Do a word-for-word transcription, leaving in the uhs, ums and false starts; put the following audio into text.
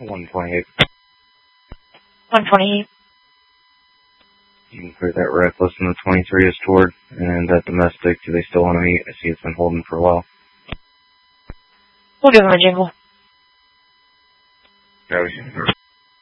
one twenty-eight. one twenty-eight. You can clear that reckless and the twenty-three is stored. And that domestic, do they still want to meet? I see it's been holding for a while. We'll give them a jingle. Yeah, we can.